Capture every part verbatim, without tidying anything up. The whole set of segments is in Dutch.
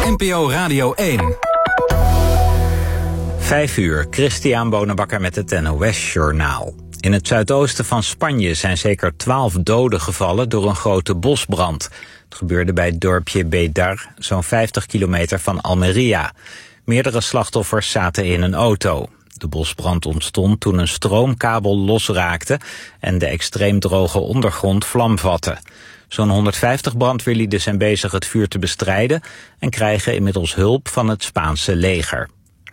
N P O Radio één. Vijf uur, Christian Bonenbakker met het N O S-journaal. In het zuidoosten van Spanje zijn zeker twaalf doden gevallen door een grote bosbrand. Het gebeurde bij het dorpje Bédar, zo'n vijftig kilometer van Almería. Meerdere slachtoffers zaten in een auto. De bosbrand ontstond toen een stroomkabel losraakte en de extreem droge ondergrond vlam vatte. Zo'n honderdvijftig brandweerlieden zijn bezig het vuur te bestrijden en krijgen inmiddels hulp van het Spaanse leger.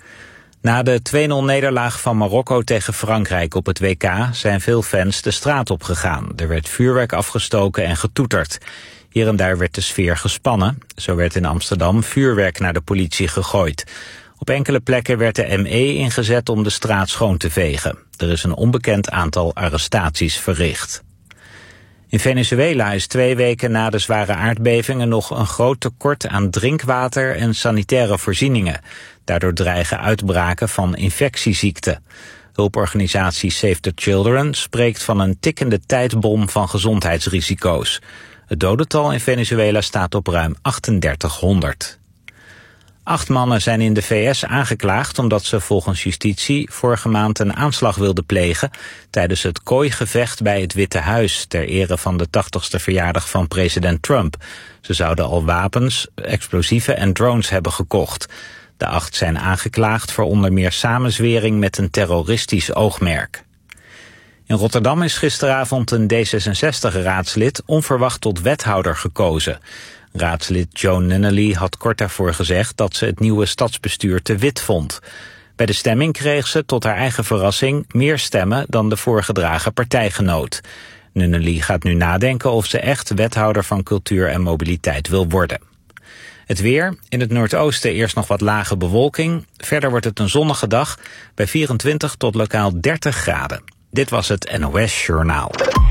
Na de twee nul nederlaag van Marokko tegen Frankrijk op het W K zijn veel fans de straat opgegaan. Er werd vuurwerk afgestoken en getoeterd. Hier en daar werd de sfeer gespannen. Zo werd in Amsterdam vuurwerk naar de politie gegooid. Op enkele plekken werd de M E ingezet om de straat schoon te vegen. Er is een onbekend aantal arrestaties verricht. In Venezuela is twee weken na de zware aardbevingen nog een groot tekort aan drinkwater en sanitaire voorzieningen. Daardoor dreigen uitbraken van infectieziekten. Hulporganisatie Save the Children spreekt van een tikkende tijdbom van gezondheidsrisico's. Het dodental in Venezuela staat op ruim achtendertighonderd. Acht mannen zijn in de V S aangeklaagd omdat ze volgens justitie vorige maand een aanslag wilden plegen tijdens het kooigevecht bij het Witte Huis ter ere van de tachtigste verjaardag van president Trump. Ze zouden al wapens, explosieven en drones hebben gekocht. De acht zijn aangeklaagd voor onder meer samenzwering met een terroristisch oogmerk. In Rotterdam is gisteravond een D zesenzestig-raadslid onverwacht tot wethouder gekozen. Raadslid Joan Nunnally had kort daarvoor gezegd dat ze het nieuwe stadsbestuur te wit vond. Bij de stemming kreeg ze tot haar eigen verrassing meer stemmen dan de voorgedragen partijgenoot. Nunnally gaat nu nadenken of ze echt wethouder van cultuur en mobiliteit wil worden. Het weer, in het noordoosten eerst nog wat lage bewolking. Verder wordt het een zonnige dag bij vierentwintig tot lokaal dertig graden. Dit was het N O S-journaal.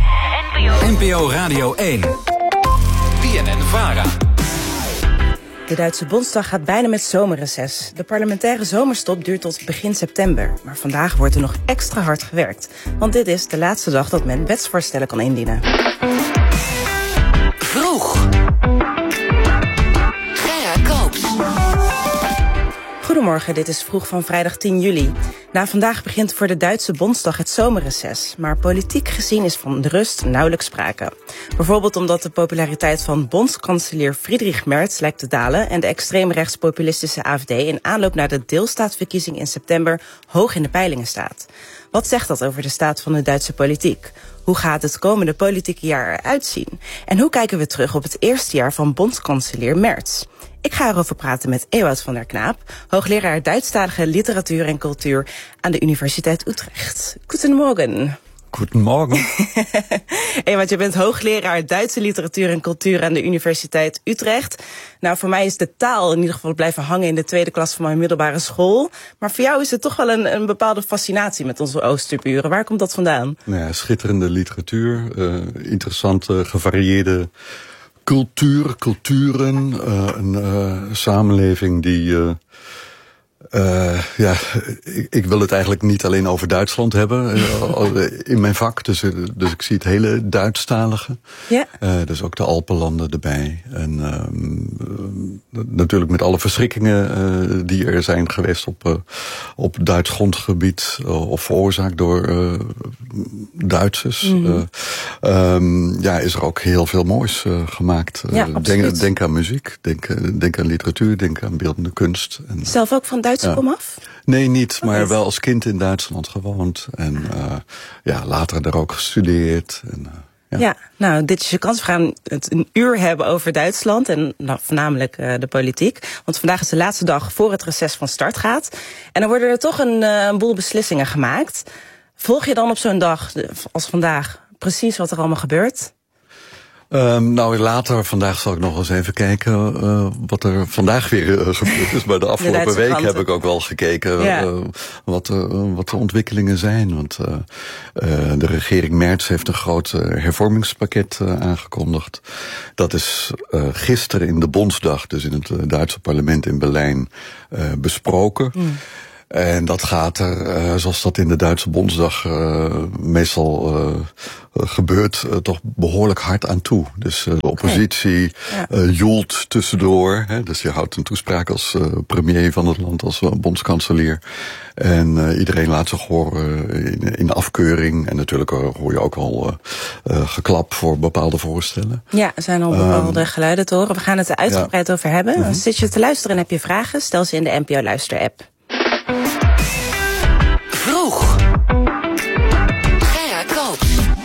N P O Radio één. B N N-Vara. De Duitse Bondsdag gaat bijna met zomerreces. De parlementaire zomerstop duurt tot begin september. Maar vandaag wordt er nog extra hard gewerkt. Want dit is de laatste dag dat men wetsvoorstellen kan indienen. Vroeg. Gerard Koops. Goedemorgen, dit is Vroeg van vrijdag tien juli. Na vandaag begint voor de Duitse Bondsdag het zomerreces. Maar politiek gezien is van de rust nauwelijks sprake. Bijvoorbeeld omdat de populariteit van bondskanselier Friedrich Merz lijkt te dalen en de extreemrechtspopulistische A F D in aanloop naar de deelstaatsverkiezing in september hoog in de peilingen staat. Wat zegt dat over de staat van de Duitse politiek? Hoe gaat het komende politieke jaar eruit zien? En hoe kijken we terug op het eerste jaar van bondskanselier Merz? Ik ga erover praten met Ewout van der Knaap, hoogleraar Duitsstalige literatuur en cultuur aan de Universiteit Utrecht. Goedemorgen. Goedemorgen. Ewout, je bent hoogleraar Duitse literatuur en cultuur aan de Universiteit Utrecht. Nou, voor mij is de taal in ieder geval blijven hangen in de tweede klas van mijn middelbare school. Maar voor jou is het toch wel een, een bepaalde fascinatie met onze Oosterburen. Waar komt dat vandaan? Nou ja, schitterende literatuur, uh, interessante, gevarieerde cultuur, culturen, uh, een uh, samenleving die Uh, Uh, ja, ik, ik wil het eigenlijk niet alleen over Duitsland hebben uh, in mijn vak. Dus, dus ik zie het hele Duitsstalige. Ja. Uh, dus ook de Alpenlanden erbij. En uh, natuurlijk met alle verschrikkingen uh, die er zijn geweest op, uh, op Duits grondgebied. Uh, of veroorzaakt door uh, Duitsers. Mm-hmm. Uh, um, ja, is er ook heel veel moois uh, gemaakt. Uh, ja, denk, denk aan muziek, denk, denk aan literatuur, denk aan beeldende kunst. En, zelf ook van Duits ja. komaf? Nee, niet, maar wel als kind in Duitsland gewoond. En uh, ja, later daar ook gestudeerd. En, uh, ja. ja, nou, dit is je kans. We gaan het een uur hebben over Duitsland en nou, voornamelijk uh, de politiek. Want vandaag is de laatste dag voor het reces van start gaat. En dan worden er toch een, uh, een boel beslissingen gemaakt. Volg je dan op zo'n dag als vandaag precies wat er allemaal gebeurt? Um, nou, later vandaag zal ik nog eens even kijken uh, wat er vandaag weer uh, gebeurd is. Maar de afgelopen de week kranten. heb ik ook wel gekeken ja. uh, wat, uh, wat de ontwikkelingen zijn. Want uh, uh, de regering Merz heeft een groot uh, hervormingspakket uh, aangekondigd. Dat is uh, gisteren in de Bondsdag, dus in het uh, Duitse parlement in Berlijn, uh, besproken. Mm. En dat gaat er, uh, zoals dat in de Duitse Bondsdag uh, meestal uh, gebeurt, uh, toch behoorlijk hard aan toe. Dus uh, de oppositie okay. uh, joelt tussendoor. Hè, dus je houdt een toespraak als uh, premier van het land, als uh, bondskanselier. En uh, iedereen laat zich horen in, in afkeuring. En natuurlijk uh, hoor je ook al uh, uh, geklap voor bepaalde voorstellen. Ja, er zijn al bepaalde um, geluiden te horen. We gaan het er uitgebreid ja. over hebben. Mm-hmm. Zit je te luisteren en heb je vragen? Stel ze in de N P O Luister-app. Vroeg. Gerard Koops.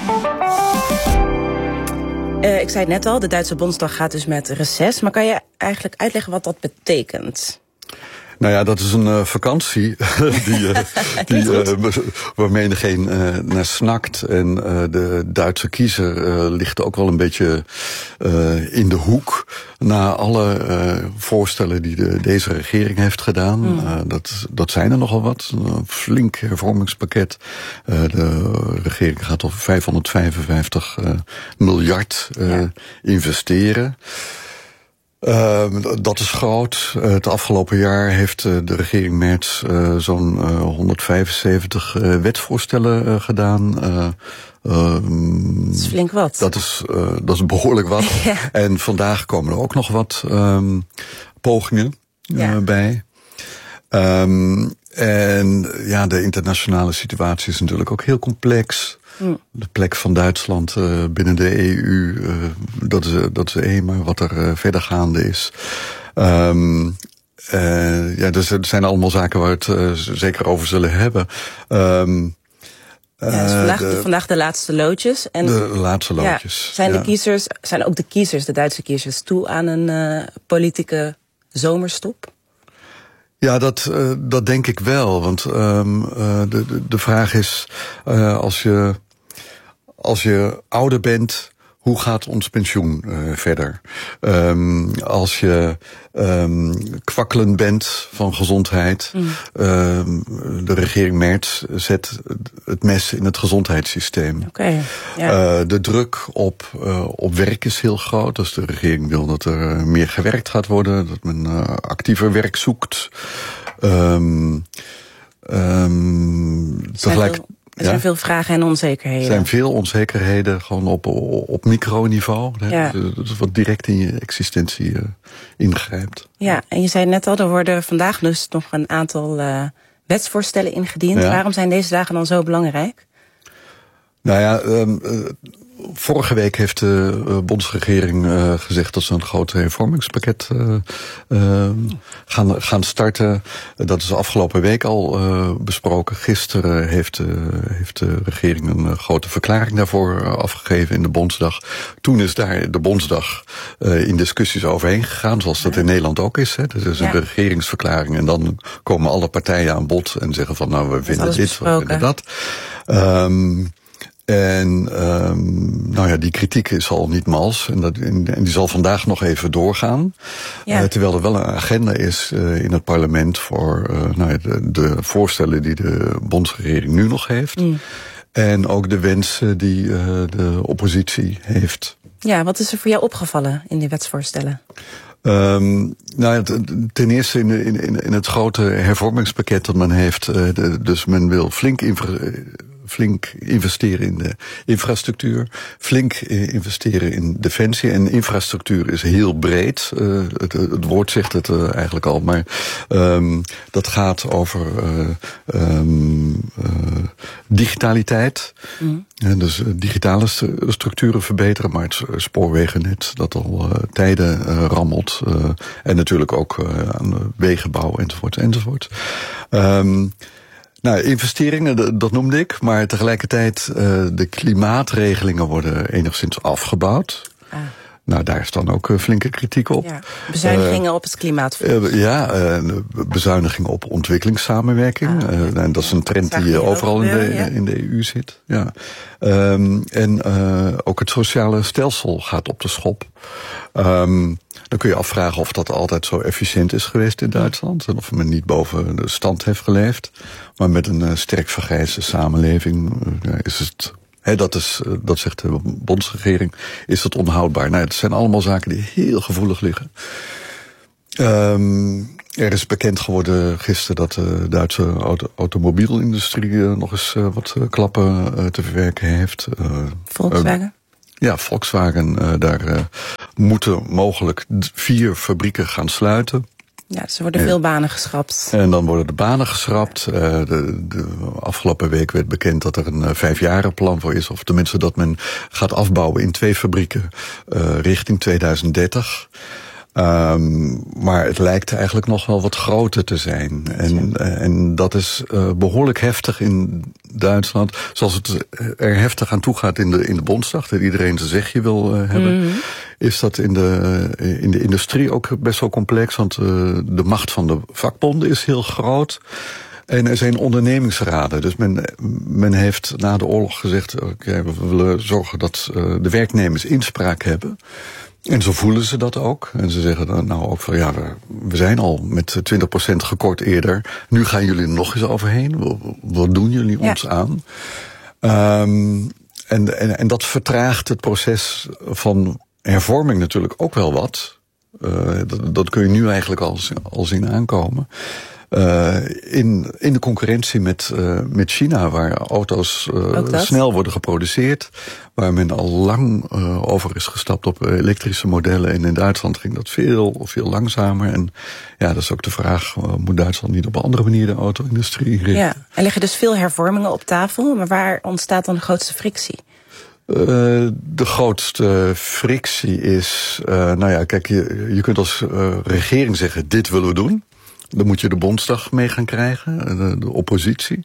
Uh, ik zei het net al, de Duitse Bondsdag gaat dus met reces. Maar kan je eigenlijk uitleggen wat dat betekent? Nou ja, dat is een uh, vakantie die, uh, die, uh, waar menigeen uh, naar snakt. En uh, de Duitse kiezer uh, ligt ook wel een beetje uh, in de hoek na alle uh, voorstellen die de, deze regering heeft gedaan. Mm. Uh, dat, dat zijn er nogal wat. Een flink hervormingspakket. Uh, de regering gaat op vijfhonderdvijfenvijftig uh, miljard uh, ja. investeren. Uh, dat is groot. Uh, het afgelopen jaar heeft uh, de regering Merz uh, zo'n uh, honderdvijfenzeventig uh, wetsvoorstellen uh, gedaan. Uh, uh, dat is flink wat. Dat is, uh, dat is behoorlijk wat. Ja. En vandaag komen er ook nog wat um, pogingen uh, ja. bij. Um, en ja, de internationale situatie is natuurlijk ook heel complex. Mm. De plek van Duitsland uh, binnen de E U, uh, dat is, dat is één, maar wat er uh, verder gaande is. Um, uh, ja, dus het zijn allemaal zaken waar we het uh, zeker over zullen hebben. Um, ja, dus vandaag, de, vandaag de laatste loodjes. En, de laatste loodjes. Ja, zijn, ja. de kiezers, zijn ook de kiezers, de Duitse kiezers, toe aan een uh, politieke zomerstop? Ja, dat, uh, dat denk ik wel. Want um, uh, de, de, de vraag is, uh, als je, als je ouder bent, hoe gaat ons pensioen uh, verder? Um, als je um, kwakkelend bent van gezondheid, mm. um, de regering Merz zet het mes in het gezondheidssysteem. Okay, ja. uh, de druk op, uh, op werk is heel groot. Dus de regering wil dat er uh, meer gewerkt gaat worden, dat men uh, actiever werk zoekt. Um, um, tegelijk. Er zijn ja? veel vragen en onzekerheden. Er zijn veel onzekerheden, gewoon op, op microniveau. Ja. Dus wat direct in je existentie uh, ingrijpt. Ja, en je zei net al, er worden vandaag dus nog een aantal uh, wetsvoorstellen ingediend. Ja. Waarom zijn deze dagen dan zo belangrijk? Nou ja, um, uh, vorige week heeft de uh, bondsregering uh, gezegd dat ze een groot hervormingspakket uh, uh, gaan, gaan starten. Dat is afgelopen week al uh, besproken. Gisteren heeft, uh, heeft de regering een uh, grote verklaring daarvoor uh, afgegeven in de Bondsdag. Toen is daar de Bondsdag uh, in discussies overheen gegaan, zoals dat in Nederland ook is. Hè. Dat is een ja. regeringsverklaring en dan komen alle partijen aan bod en zeggen van nou, we vinden dit, besproken. we vinden dat. Um, En um, nou ja, die kritiek is al niet mals. En, dat, en die zal vandaag nog even doorgaan. Ja. Uh, terwijl er wel een agenda is uh, in het parlement voor uh, nou ja, de, de voorstellen die de bondsregering nu nog heeft. Mm. En ook de wensen die uh, de oppositie heeft. Ja, wat is er voor jou opgevallen in die wetsvoorstellen? Um, nou ja, ten eerste in, in, in het grote hervormingspakket dat men heeft. Uh, de, dus men wil flink infra- flink investeren in de infrastructuur, flink investeren in defensie. En infrastructuur is heel breed. Uh, het, het woord zegt het uh, eigenlijk al, maar um, dat gaat over uh, um, uh, digitaliteit. Mm. En dus uh, digitale st- structuren verbeteren, maar het spoorwegennet dat al uh, tijden uh, rammelt. Uh, en natuurlijk ook uh, aan de wegenbouw enzovoort enzovoort. Um, Nou, investeringen, dat noemde ik, maar tegelijkertijd uh, de klimaatregelingen worden enigszins afgebouwd. Ah. Nou, daar is dan ook uh, flinke kritiek op. Ja, bezuinigingen uh, op het klimaatfonds. Uh, ja, uh, bezuinigingen op ontwikkelingssamenwerking. Ah, okay. uh, en dat is een trend die uh, overal in de, ja. in de E U zit. Ja. Um, en uh, ook het sociale stelsel gaat op de schop. Um, dan kun je afvragen of dat altijd zo efficiënt is geweest in Duitsland. En of men niet boven de stand heeft geleefd. Maar met een uh, sterk vergrijsde samenleving uh, is het... He, dat, is, dat zegt de bondsregering, is het onhoudbaar. Nou, het zijn allemaal zaken die heel gevoelig liggen. Um, Er is bekend geworden gisteren dat de Duitse auto- automobielindustrie uh, nog eens uh, wat uh, klappen uh, te verwerken heeft. Uh, Volkswagen? Uh, ja, Volkswagen. Uh, daar uh, moeten mogelijk vier fabrieken gaan sluiten. Ja, dus er worden veel banen geschrapt. En dan worden de banen geschrapt. Uh, de, de afgelopen week werd bekend dat er een uh, vijfjarenplan voor is. Of tenminste dat men gaat afbouwen in twee fabrieken uh, richting tweeduizend dertig. Um, maar het lijkt eigenlijk nog wel wat groter te zijn. En, ja. en dat is uh, behoorlijk heftig in Duitsland. Zoals het er heftig aan toe gaat in de, in de Bondsdag. Dat iedereen zijn zegje wil uh, hebben. Mm-hmm. Is dat in de, uh, in de industrie ook best wel complex. Want uh, de macht van de vakbonden is heel groot. En er zijn ondernemingsraden. Dus men, men heeft na de oorlog gezegd, okay, we willen zorgen dat uh, de werknemers inspraak hebben. En zo voelen ze dat ook. En ze zeggen dan nou ook van ja, we, we zijn al met twintig procent gekort eerder. Nu gaan jullie er nog eens overheen. Wat doen jullie ons ja. aan? Um, en, en, en dat vertraagt het proces van hervorming natuurlijk ook wel wat. Uh, dat, dat kun je nu eigenlijk al, al zien aankomen. Uh, in, in de concurrentie met, uh, met China, waar auto's uh, snel worden geproduceerd, waar men al lang uh, over is gestapt op elektrische modellen. En in Duitsland ging dat veel, veel langzamer. En ja, dat is ook de vraag, uh, moet Duitsland niet op een andere manier de auto-industrie inrichten? Ja, er liggen dus veel hervormingen op tafel, maar waar ontstaat dan de grootste frictie? Uh, de grootste frictie is, uh, nou ja, kijk, je, je kunt als uh, regering zeggen, dit willen we doen. Dan moet je de Bondsdag mee gaan krijgen, de, de oppositie.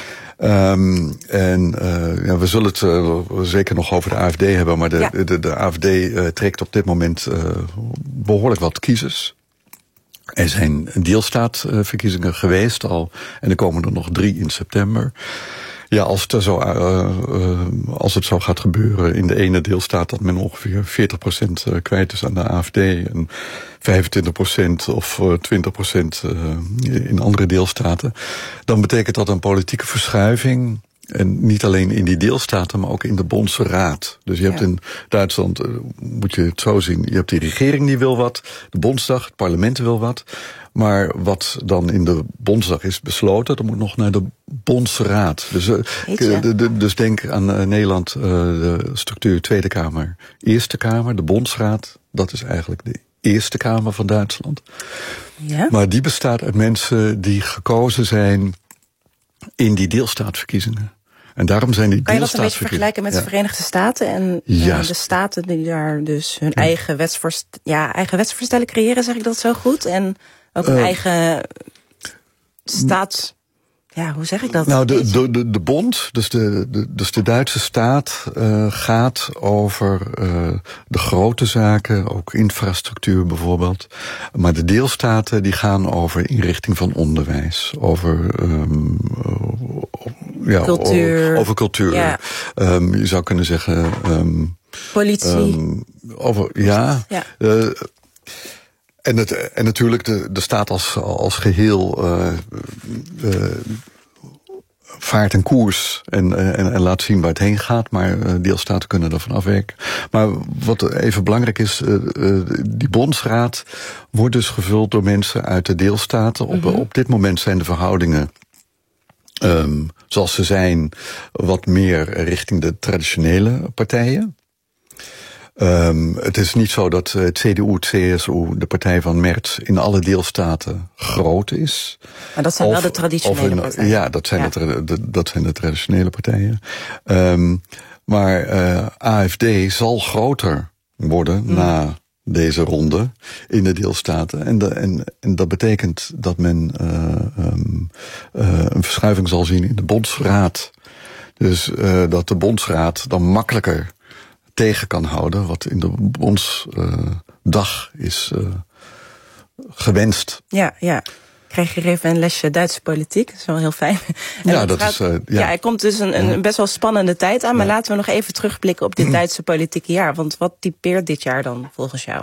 Um, en uh, ja, we zullen het uh, zeker nog over de A F D hebben, maar de, ja. de, de, de A F D uh, trekt op dit moment uh, behoorlijk wat kiezers. Er zijn deelstaatverkiezingen geweest al en er komen er nog drie in september. Ja, als het, zo, uh, uh, als het zo gaat gebeuren in de ene deelstaat dat men ongeveer veertig procent kwijt is aan de A F D en vijfentwintig procent of uh, twintig procent uh, in andere deelstaten, dan betekent dat een politieke verschuiving. En niet alleen in die deelstaten, maar ook in de Bondsraad. Dus je hebt ja. in Duitsland, uh, moet je het zo zien, je hebt die regering die wil wat, de Bondsdag, het parlement wil wat. Maar wat dan in de Bondsdag is besloten, dat moet nog naar de Bondsraad. Dus, uh, de, de, dus denk aan uh, Nederland, uh, de structuur Tweede Kamer, Eerste Kamer, de Bondsraad. Dat is eigenlijk de Eerste Kamer van Duitsland. Ja? Maar die bestaat uit mensen die gekozen zijn in die deelstaatverkiezingen. En daarom zijn die Kan je dat een beetje vergelijken met ja. de Verenigde Staten en ja. uh, de staten die daar dus hun ja. eigen, wetsvoorst- ja, eigen wetsvoorstellen creëren, zeg ik dat zo goed? En ook een uh, eigen staats... Ja, hoe zeg ik dat? Nou, de, de, de, de bond, dus de, de, dus de Duitse staat, uh, gaat over uh, de grote zaken, ook infrastructuur bijvoorbeeld. Maar de deelstaten die gaan over inrichting van onderwijs, over um, ja, cultuur. Over, over cultuur. Ja. Um, je zou kunnen zeggen... Um, politie. Um, over, ja. ja. Uh, En, het, en natuurlijk de, de staat als, als geheel uh, uh, vaart en koers en, en, en laat zien waar het heen gaat. Maar uh, deelstaten kunnen ervan afwijken. Maar wat even belangrijk is, uh, uh, die bondsraad wordt dus gevuld door mensen uit de deelstaten. Op, mm-hmm. op dit moment zijn de verhoudingen um, zoals ze zijn wat meer richting de traditionele partijen. Um, het is niet zo dat uh, C D U, C S U, de partij van Merz, in alle deelstaten groot is. Maar dat zijn of, wel de traditionele een, partijen. Ja, dat zijn, ja. De, de, dat zijn de traditionele partijen. Um, maar uh, A F D zal groter worden mm. na deze ronde in de deelstaten. En, de, en, en dat betekent dat men uh, um, uh, een verschuiving zal zien in de bondsraad. Dus uh, dat de bondsraad dan makkelijker tegen kan houden wat in de Bondsdag uh, is uh, gewenst. Ja, ja. Krijg je even een lesje Duitse politiek. Dat is wel heel fijn. En ja, dat gaat, is... Uh, ja. ja, er komt dus een, een best wel spannende tijd aan. Maar ja. laten we nog even terugblikken op dit Duitse politieke jaar. Want wat typeert dit jaar dan volgens jou?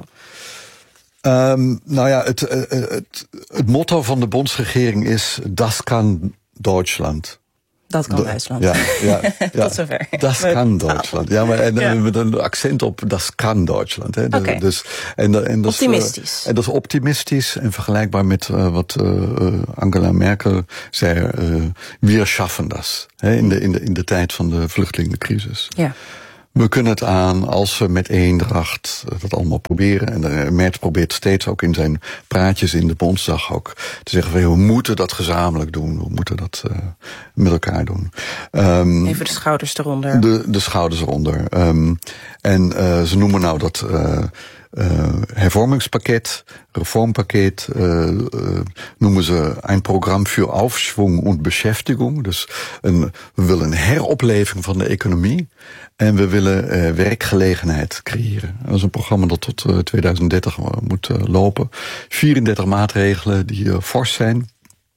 Um, nou ja, het, het, het, het motto van de bondsregering is Das kann Deutschland. Dat kan De, Duitsland. Ja, ja, ja. Tot zover. Dat kan Duitsland. Ja, maar en, ja. met een accent op, dat kan Duitsland. Hè. Dus, okay. dus, en, en dat optimistisch. Is, uh, en dat is optimistisch en vergelijkbaar met uh, wat uh, Angela Merkel zei. Uh, wir schaffen das. Hè, in, de, in, de, in de tijd van de vluchtelingencrisis. Ja. We kunnen het aan als we met eendracht dat allemaal proberen. En de Merz probeert steeds ook in zijn praatjes in de Bondsdag ook te zeggen van, we moeten dat gezamenlijk doen. We moeten dat uh, met elkaar doen. Um, Even de schouders eronder. De, de schouders eronder. Um, en uh, ze noemen nou dat uh, uh, hervormingspakket, reformpakket, uh, uh, noemen ze een programma voor Aufschwung und Beschäftigung. Dus een, we willen een heropleving van de economie. En we willen uh, werkgelegenheid creëren. Dat is een programma dat tot uh, tweeduizend dertig moet uh, lopen. vierendertig maatregelen die uh, fors zijn.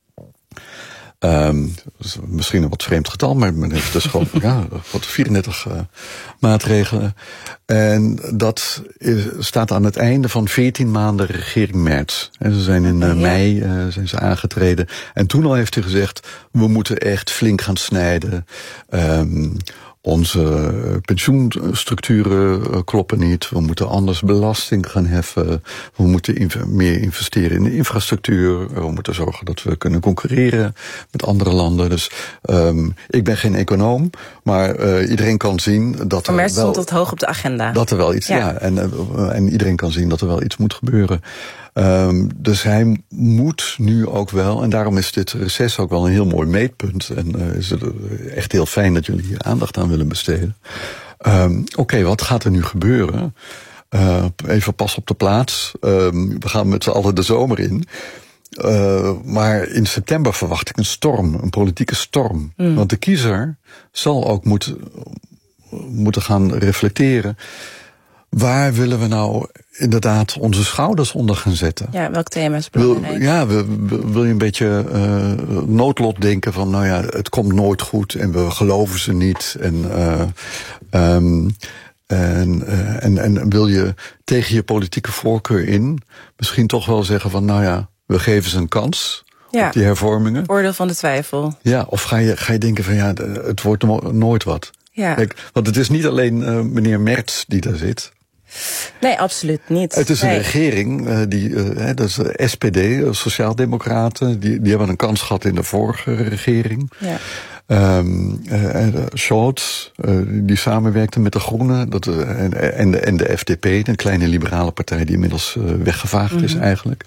Um, dat is misschien een wat vreemd getal, maar men heeft dus gewoon ja, wat vierendertig uh, maatregelen. En dat is, staat aan het einde van veertien maanden regering Merz. En ze zijn in uh, mei uh, zijn ze aangetreden. En toen al heeft hij gezegd, we moeten echt flink gaan snijden. Um, Onze pensioenstructuren kloppen niet. We moeten anders belasting gaan heffen. We moeten inv- meer investeren in de infrastructuur. We moeten zorgen dat we kunnen concurreren met andere landen. Dus um, ik ben geen econoom, maar uh, iedereen kan zien dat er maar wel... stond dat hoog op de agenda. Dat er wel iets, ja. ja en, uh, en iedereen kan zien dat er wel iets moet gebeuren. Um, dus hij moet nu ook wel, en daarom is dit reces ook wel een heel mooi meetpunt. En uh, is het echt heel fijn dat jullie hier aandacht aan willen besteden. Um, Oké, okay, wat gaat er nu gebeuren? Uh, even pas op de plaats. Um, we gaan met z'n allen de zomer in. Uh, maar in september verwacht ik een storm, een politieke storm. Mm. Want de kiezer zal ook moeten, moeten gaan reflecteren. Waar willen we nou inderdaad onze schouders onder gaan zetten? Ja, welk thema is belangrijk? Wil, ja, wil, wil je een beetje uh, noodlot denken van, nou ja, het komt nooit goed en we geloven ze niet. En, uh, um, en, uh, en, en wil je tegen je politieke voorkeur in misschien toch wel zeggen van, nou ja, we geven ze een kans. Ja, op die hervormingen. Voordeel van de twijfel. Ja, of ga je, ga je denken van, ja, het wordt no- nooit wat. Ja. Kijk, want het is niet alleen uh, meneer Merz die daar zit. Nee, absoluut niet. Het is een nee. regering, uh, die, uh, dat is de S P D, uh, Sociaaldemocraten, die, die hebben een kans gehad in de vorige regering. Ja. Um, uh, Scholz, uh, die samenwerkte met de Groenen, dat, uh, en, en, de, en de F D P, een kleine liberale partij die inmiddels uh, weggevaagd mm-hmm. is eigenlijk.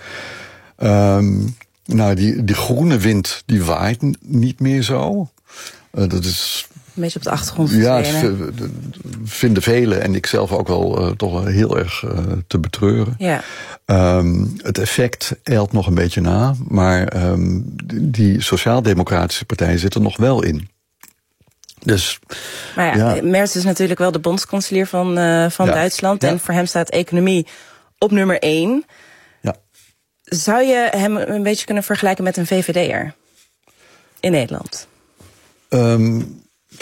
Um, nou, die, die groene wind, die waait niet meer zo. Uh, dat is... Een beetje op de achtergrond ja, verdwenen. Ja, vinden velen en ik zelf ook wel uh, toch wel heel erg uh, te betreuren. Ja. Um, het effect eilt nog een beetje na, maar um, die sociaal-democratische partij zit er nog wel in. Dus, maar ja, ja. Merz is natuurlijk wel de bondskanselier van, uh, van ja. Duitsland. Ja. En voor hem staat economie op nummer één. Ja. Zou je hem een beetje kunnen vergelijken met een V V D'er in Nederland? Um,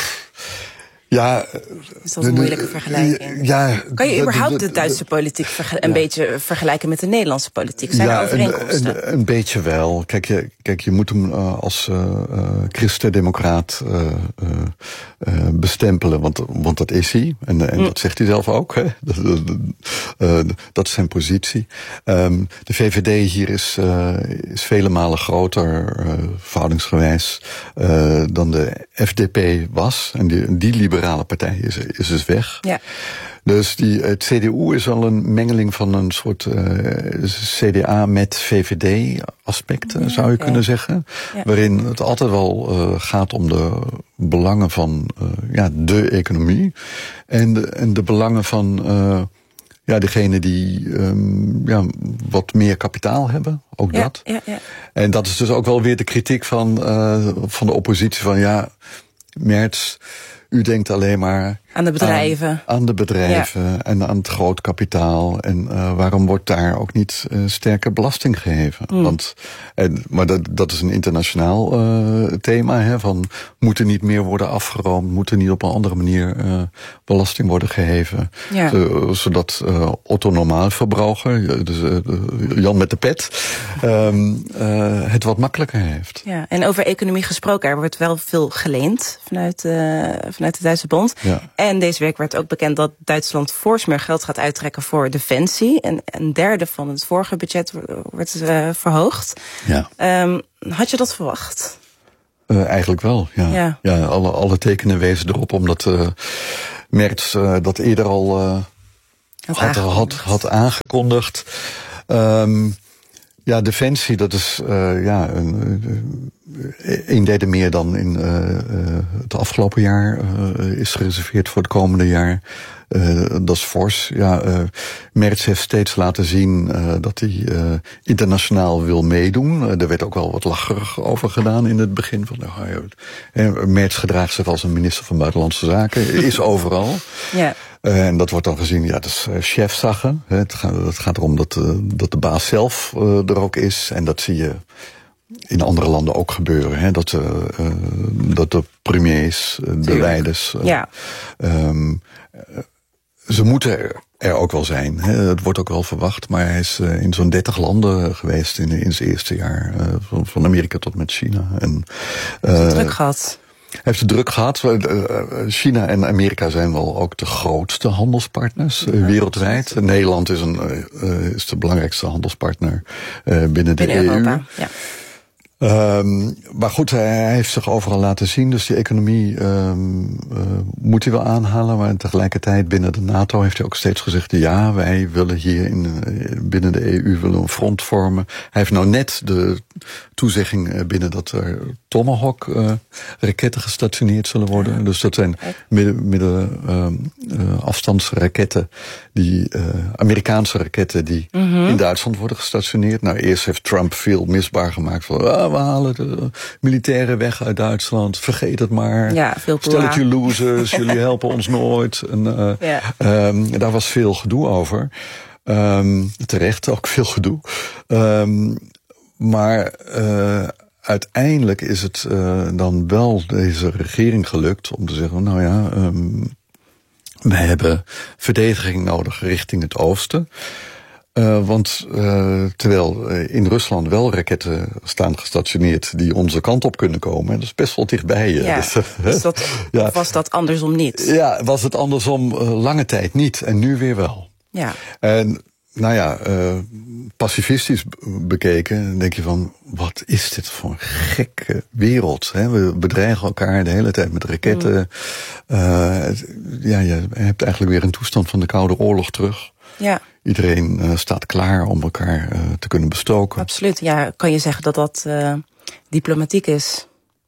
Ja, is dat een moeilijke vergelijking? Ja, kan je überhaupt de, de, de Duitse politiek verge- een ja. beetje vergelijken met de Nederlandse politiek? Zijn ja, er overeenkomsten? Een, een, een beetje wel. Kijk, je, kijk, je moet hem uh, als uh, uh, christendemocraat uh, uh, bestempelen, want, want dat is hij. En, en mm. dat zegt hij zelf ook. Hè? Dat, uh, dat is zijn positie. Um, de V V D hier is, uh, is vele malen groter, uh, verhoudingsgewijs, uh, dan de F D P was. En die, die liberale partij is, is dus weg. Ja. Dus die, het C D U is al een mengeling van een soort uh, C D A met V V D-aspecten, ja, zou je okay. kunnen zeggen. Ja. Waarin het altijd wel uh, gaat om de belangen van uh, ja, de economie. En de, en de belangen van uh, ja, degene die um, ja, wat meer kapitaal hebben. Ook ja, dat. Ja, ja. En dat is dus ook wel weer de kritiek van, uh, van de oppositie van ja, Merz, u denkt alleen maar, Aan de bedrijven. Aan, aan de bedrijven ja. en aan het groot kapitaal. En uh, waarom wordt daar ook niet uh, sterke belasting geheven? Mm. Want, en, maar dat, dat is een internationaal uh, thema. Hè, van moet er niet meer worden afgeroomd? Moet er niet op een andere manier uh, belasting worden geheven? Ja. Z- zodat uh, Otto Normaalverbruiker, dus, uh, Jan met de pet, um, uh, het wat makkelijker heeft. Ja, en over economie gesproken, er wordt wel veel geleend vanuit, uh, vanuit de Duitse Bond. Ja. En deze week werd ook bekend dat Duitsland fors meer geld gaat uittrekken voor defensie. En een derde van het vorige budget wordt uh, verhoogd. Ja. Um, had je dat verwacht? Uh, eigenlijk wel, ja. ja. ja alle, alle tekenen wezen erop, omdat uh, Merz uh, dat eerder al uh, had, had, had, had aangekondigd. Um, ja, defensie, dat is uh, ja, een, een derde meer dan in uh, uh, het afgelopen jaar uh, is gereserveerd voor het komende jaar. Uh, dat is fors. Ja, uh, Merz heeft steeds laten zien uh, dat hij uh, internationaal wil meedoen. Uh, er werd ook wel wat lacherig over gedaan in het begin. Van, nou, uh, Merz gedraagt zich als een minister van Buitenlandse Zaken, is overal. Ja. Uh, en dat wordt dan gezien, ja, dat is uh, chefsache. Het gaat, het gaat erom dat, uh, dat de baas zelf uh, er ook is. En dat zie je in andere landen ook gebeuren. Hè? Dat, uh, uh, dat de premiers, uh, de leiders... Uh, ja. Um, uh, ze moeten er, er ook wel zijn. Hè? Het wordt ook wel verwacht. Maar hij is uh, in zo'n dertig landen geweest in, in zijn eerste jaar. Uh, van, van Amerika tot met China. En, uh, heeft druk gehad. Hij heeft het druk gehad. China en Amerika zijn wel ook de grootste handelspartners uh, wereldwijd. Ja, Nederland is, een, uh, is de belangrijkste handelspartner uh, binnen de binnen E U. Europa, ja. Um, maar goed, hij heeft zich overal laten zien. Dus die economie um, uh, moet hij wel aanhalen. Maar tegelijkertijd binnen de NATO heeft hij ook steeds gezegd... ja, wij willen hier in, uh, binnen de E U willen een front vormen. Hij heeft nou net de toezegging binnen dat er Tomahawk uh, raketten gestationeerd zullen worden. Ja. Dus dat zijn midden, midden um, uh, afstandsraketten, die uh, Amerikaanse raketten die mm-hmm. in Duitsland worden gestationeerd. Nou, eerst heeft Trump veel misbaar gemaakt van ah, we halen de militairen weg uit Duitsland, vergeet het maar. Ja, veel stelletje losers, jullie helpen ons nooit. En, uh, ja. um, daar was veel gedoe over. Um, terecht ook veel gedoe. Um, maar uh, uiteindelijk is het uh, dan wel deze regering gelukt om te zeggen, nou ja, um, wij hebben verdediging nodig richting het oosten. Uh, want uh, terwijl uh, in Rusland wel raketten staan gestationeerd die onze kant op kunnen komen, dat is best wel dichtbij je. Ja, dus, dus dat, ja. was dat andersom niet? Ja, was het andersom uh, lange tijd niet en nu weer wel. Ja. En nou ja, uh, pacifistisch bekeken denk je van, wat is dit voor een gekke wereld? Hè? We bedreigen elkaar de hele tijd met raketten. Mm. Uh, ja, je hebt eigenlijk weer een toestand van de Koude Oorlog terug. Ja. Iedereen uh, staat klaar om elkaar uh, te kunnen bestoken. Absoluut, ja. Kan je zeggen dat dat uh, diplomatiek is?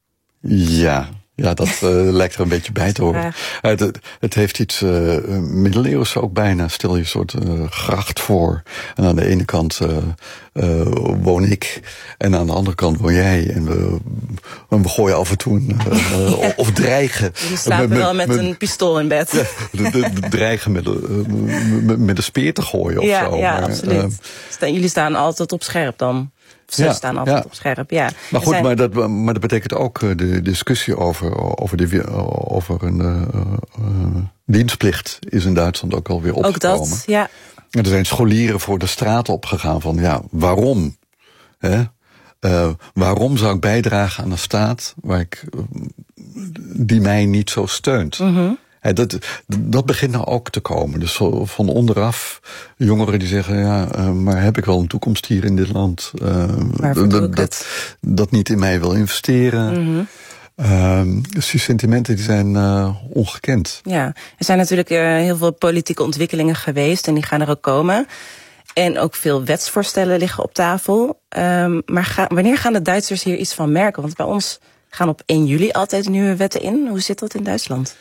Ja. Ja, dat uh, lijkt er een beetje bij te horen. Ja. Het, het, het heeft iets uh, middeleeuws ook bijna. Stel je een soort uh, gracht voor. En aan de ene kant uh, uh, woon ik. En aan de andere kant woon jij. En we, we gooien af en toe een, uh, ja. of dreigen. Je slaapt met, wel met, met een pistool in bed. Ja, de, de, de dreigen met, uh, met, met een speer te gooien of ja, zo. Ja, maar, absoluut. Uh, Jullie staan altijd op scherp dan. Ze ja, staan altijd ja. op scherp, ja. Maar goed, zijn... maar, dat, maar dat betekent ook de discussie over, over, de, over een uh, uh, dienstplicht is in Duitsland ook alweer opgekomen. Ook dat, ja. En er zijn scholieren voor de straat opgegaan van, ja, waarom? Hè? Uh, waarom zou ik bijdragen aan een staat waar ik, uh, die mij niet zo steunt? Mm-hmm. He, dat, dat begint nou ook te komen. Dus van onderaf jongeren die zeggen, ja, uh, maar heb ik wel een toekomst hier in dit land? Uh, dat, dat, dat niet in mij wil investeren. Mm-hmm. Uh, dus die sentimenten die zijn uh, ongekend. Ja, er zijn natuurlijk uh, heel veel politieke ontwikkelingen geweest en die gaan er ook komen. En ook veel wetsvoorstellen liggen op tafel. Um, maar ga, wanneer gaan de Duitsers hier iets van merken? Want bij ons gaan op één juli altijd nieuwe wetten in. Hoe zit dat in Duitsland?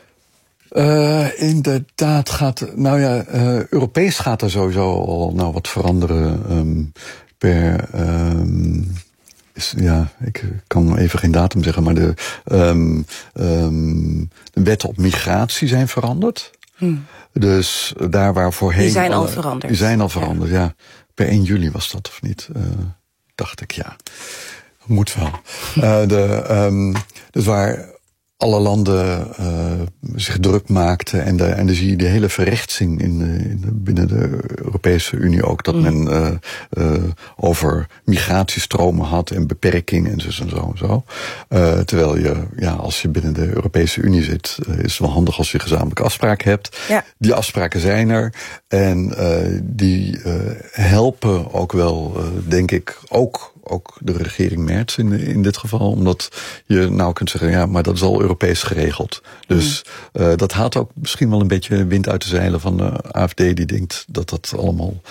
Uh, inderdaad gaat, nou ja, uh, Europees gaat er sowieso al nou wat veranderen um, per um, is, ja, ik kan even geen datum zeggen, maar de, um, um, de wetten op migratie zijn veranderd. Hmm. Dus daar waar voorheen... Die zijn alle, al veranderd. Die zijn al veranderd, ja. ja. Per één juli was dat, of niet? Uh, dacht ik, ja. Moet wel. uh, de, um, dus waar alle landen uh, zich druk maakten en, de, en dan zie je de hele verrechtsing in de, in de, binnen de Europese Unie ook, dat mm. men uh, uh, over migratiestromen had en beperkingen en zo en zo. En zo. Uh, terwijl je, ja, als je binnen de Europese Unie zit, uh, is het wel handig als je gezamenlijke afspraken hebt. Ja. Die afspraken zijn er en uh, die uh, helpen ook wel, uh, denk ik, ook ook de regering Merz in, in dit geval. Omdat je nou kunt zeggen, ja, maar dat is al Europees geregeld. Dus mm. uh, dat haalt ook misschien wel een beetje wind uit de zeilen van de A F D, die denkt dat dat allemaal